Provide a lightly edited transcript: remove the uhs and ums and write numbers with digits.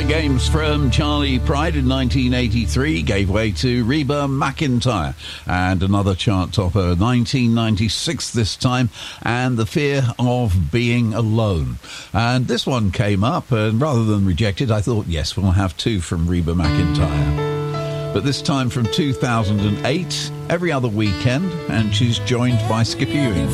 Mind Games from Charlie Pride in 1983 gave way to Reba McEntire, and another chart topper, 1996 this time, and The Fear of Being Alone. And this one came up, and rather than reject it, I thought, yes, we'll have two from Reba McEntire. But this time from 2008, Every Other Weekend, and she's joined by Skipper Ewing.